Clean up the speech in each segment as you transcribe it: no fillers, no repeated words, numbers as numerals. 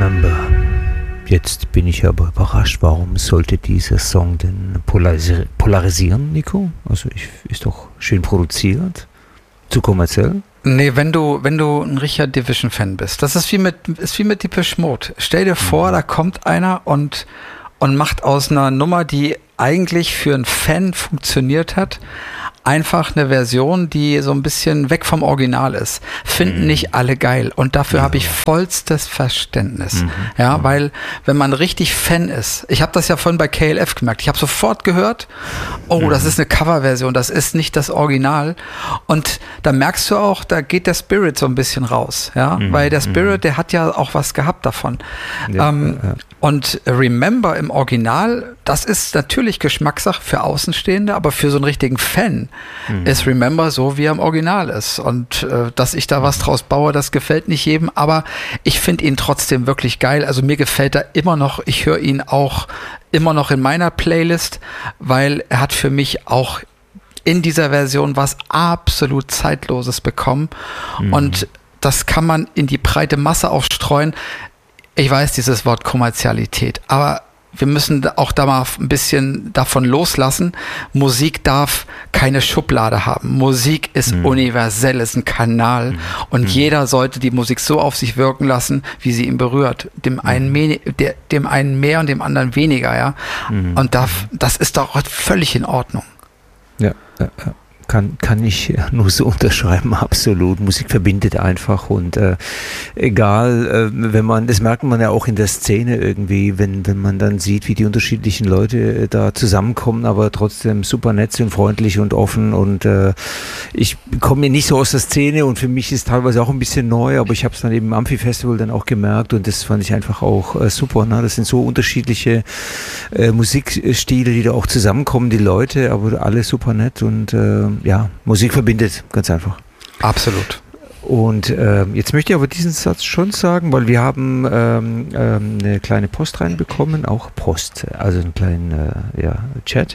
Remember. Jetzt bin ich aber überrascht, warum sollte dieser Song denn polarisieren, Nico? Also ist doch schön produziert, zu kommerziell. Nee, wenn du ein richtiger Division-Fan bist. Das ist wie mit Depeche Mode. Stell dir vor, da kommt einer und macht aus einer Nummer, die eigentlich für einen Fan funktioniert hat, einfach eine Version, die so ein bisschen weg vom Original ist. Finden nicht alle geil. Und dafür habe ich vollstes Verständnis. Ja, weil wenn man richtig Fan ist, ich habe das ja vorhin bei KLF gemerkt, ich habe sofort gehört, das ist eine Coverversion, das ist nicht das Original. Und da merkst du auch, da geht der Spirit so ein bisschen raus. Ja, weil der Spirit, der hat ja auch was gehabt davon. Und Remember im Original, das ist natürlich Geschmackssache für Außenstehende, aber für so einen richtigen Fan ist Remember so, wie er im Original ist. Und dass ich da was draus baue, das gefällt nicht jedem, aber ich finde ihn trotzdem wirklich geil. Also mir gefällt er immer noch, ich höre ihn auch immer noch in meiner Playlist, weil er hat für mich auch in dieser Version was absolut Zeitloses bekommen. Und das kann man in die breite Masse auch streuen. Ich weiß dieses Wort Kommerzialität, aber wir müssen auch da mal ein bisschen davon loslassen. Musik darf keine Schublade haben. Musik ist universell, ist ein Kanal und jeder sollte die Musik so auf sich wirken lassen, wie sie ihn berührt. Dem einen mehr und dem anderen weniger, ja. Und das ist doch völlig in Ordnung. Ja. Kann ich nur so unterschreiben, absolut. Musik verbindet einfach und egal, das merkt man ja auch in der Szene irgendwie, wenn man dann sieht, wie die unterschiedlichen Leute da zusammenkommen, aber trotzdem super nett sind, freundlich und offen und ich komme nicht so aus der Szene und für mich ist teilweise auch ein bisschen neu, aber ich habe es dann eben im Amphi-Festival dann auch gemerkt und das fand ich einfach auch super. Ne? Das sind so unterschiedliche Musikstile, die da auch zusammenkommen, die Leute, aber alle super nett und Musik verbindet, ganz einfach. Absolut. Und jetzt möchte ich aber diesen Satz schon sagen, weil wir haben eine kleine Post reinbekommen, auch Post, also einen kleinen Chat.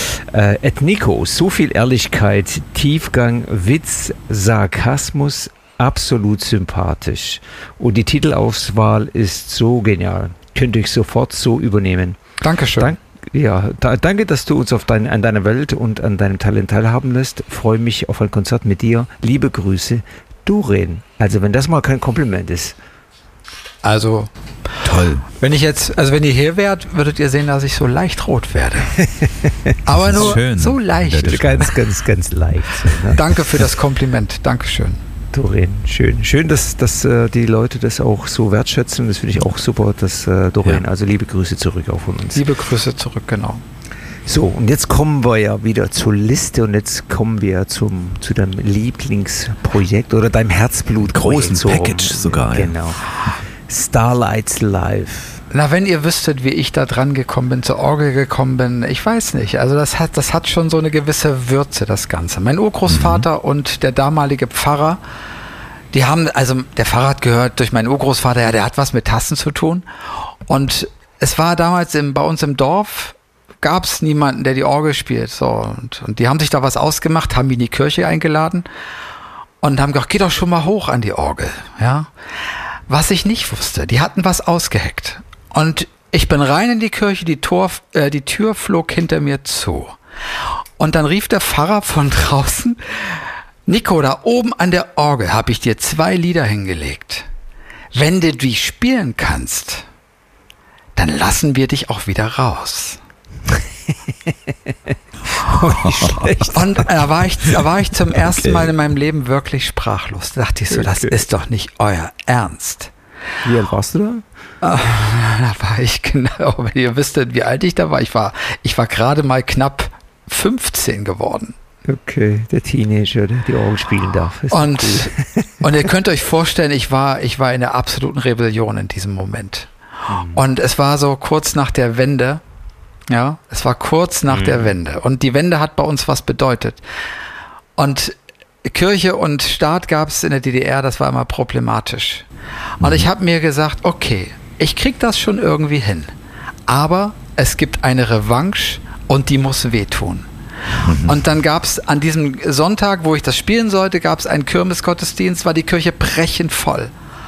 Nico, so viel Ehrlichkeit, Tiefgang, Witz, Sarkasmus, absolut sympathisch. Und die Titelauswahl ist so genial. Könnte ich sofort so übernehmen. Dankeschön. Danke, dass du uns an deiner Welt und an deinem Talent teilhaben lässt. Freue mich auf ein Konzert mit dir. Liebe Grüße, Doreen. Also wenn das mal kein Kompliment ist. Also toll. Wenn ihr hier wärt, würdet ihr sehen, dass ich so leicht rot werde. Aber nur schön. So leicht. Ganz, ganz, ganz leicht. Ne? Danke für das Kompliment. Dankeschön. Doreen, schön, dass die Leute das auch so wertschätzen. Das finde ich auch super, dass Doreen, also liebe Grüße zurück auch von uns. Liebe Grüße zurück, genau. So, und jetzt kommen wir ja wieder zur Liste und jetzt kommen wir zu deinem Lieblingsprojekt oder deinem Herzblut. Großen Package sogar. Genau. Starlights Live. Na, wenn ihr wüsstet, wie ich da dran gekommen bin, zur Orgel gekommen bin, ich weiß nicht. Also das hat schon so eine gewisse Würze, das Ganze. Mein Urgroßvater und der damalige Pfarrer, der Pfarrer hat gehört durch meinen Urgroßvater, ja, der hat was mit Tasten zu tun. Und es war damals bei uns im Dorf, gab es niemanden, der die Orgel spielt. So, und die haben sich da was ausgemacht, haben mich in die Kirche eingeladen und haben gesagt, geh doch schon mal hoch an die Orgel. Ja. Was ich nicht wusste, die hatten was ausgeheckt. Und ich bin rein in die Kirche, die Tür flog hinter mir zu. Und dann rief der Pfarrer von draußen, Nico, da oben an der Orgel habe ich dir 2 Lieder hingelegt. Wenn du die spielen kannst, dann lassen wir dich auch wieder raus. Und da war ich zum ersten Mal in meinem Leben wirklich sprachlos. Da dachte ich so, das ist doch nicht euer Ernst. Wie alt warst du da? Da war ich genau, wenn ihr wüsstet, wie alt ich da war. Ich war gerade mal knapp 15 geworden. Okay, der Teenager, der die Orgel spielen darf. Und ihr könnt euch vorstellen, ich war in der absoluten Rebellion in diesem Moment. Und es war so kurz nach der Wende. Ja, es war kurz nach der Wende. Und die Wende hat bei uns was bedeutet. Und Kirche und Staat gab es in der DDR, das war immer problematisch. Und ich habe mir gesagt, okay, ich krieg das schon irgendwie hin. Aber es gibt eine Revanche und die muss wehtun. Und dann gab es an diesem Sonntag, wo ich das spielen sollte, gab es einen Kirmesgottesdienst, war die Kirche brechend voll.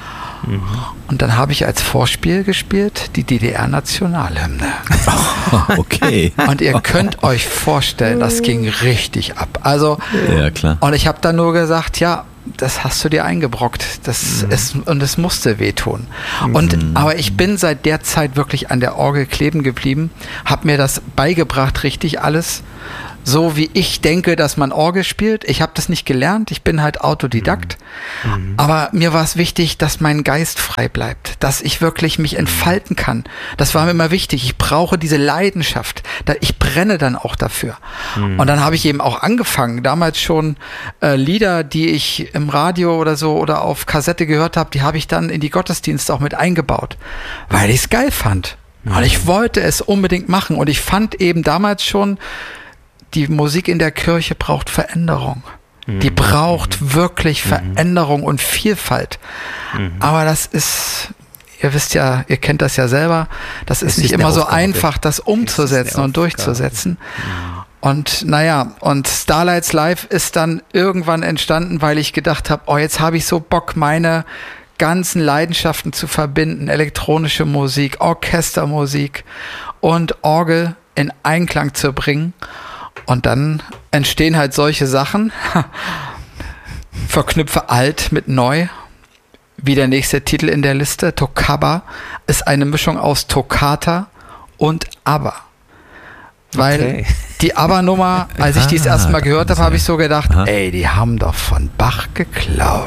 Und dann habe ich als Vorspiel gespielt die DDR-Nationalhymne. Okay. Und ihr könnt euch vorstellen, das ging richtig ab. Also, ja, klar. Und ich habe dann nur gesagt, ja, das hast du dir eingebrockt. Und es musste wehtun. Aber ich bin seit der Zeit wirklich an der Orgel kleben geblieben, habe mir das beigebracht, richtig alles. So wie ich denke, dass man Orgel spielt. Ich habe das nicht gelernt, ich bin halt Autodidakt. Aber mir war es wichtig, dass mein Geist frei bleibt, dass ich wirklich mich entfalten kann. Das war mir immer wichtig. Ich brauche diese Leidenschaft. Ich brenne dann auch dafür. Und dann habe ich eben auch angefangen, damals schon Lieder, die ich im Radio oder so oder auf Kassette gehört habe, die habe ich dann in die Gottesdienste auch mit eingebaut, weil ich es geil fand. Und ich wollte es unbedingt machen. Und ich fand eben damals schon, die Musik in der Kirche braucht Veränderung. Die braucht wirklich Veränderung und Vielfalt. Aber das ist, ihr wisst ja, ihr kennt das ja selber, das ist nicht immer so einfach, das umzusetzen und durchzusetzen. Und und Starlights Live ist dann irgendwann entstanden, weil ich gedacht habe, oh, jetzt habe ich so Bock, meine ganzen Leidenschaften zu verbinden. Elektronische Musik, Orchestermusik und Orgel in Einklang zu bringen. Und dann entstehen halt solche Sachen, verknüpfe alt mit neu, wie der nächste Titel in der Liste, Toccaba, ist eine Mischung aus Toccata und ABBA. Weil die ABBA-Nummer, als ich die das erste Mal gehört habe, habe ich so gedacht, ey, die haben doch von Bach geklaut.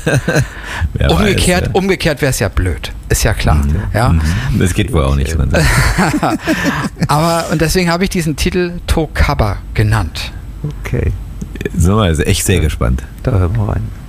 Umgekehrt wäre es ja blöd, ist ja klar. Ja? Das geht wohl auch nicht. Und deswegen habe ich diesen Titel Toccaba genannt. Okay. So, also echt sehr gespannt. Da hören wir rein.